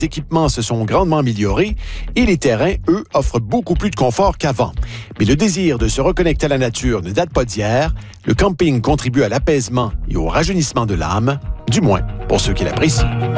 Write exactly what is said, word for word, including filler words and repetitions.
équipements se sont grandement améliorés et les terrains, eux, offrent beaucoup plus de confort qu'avant. Mais le désir de se reconnecter à la nature ne date pas d'hier. Le camping contribue à l'apaisement et au rajeunissement de l'âme, du moins pour ceux qui l'apprécient.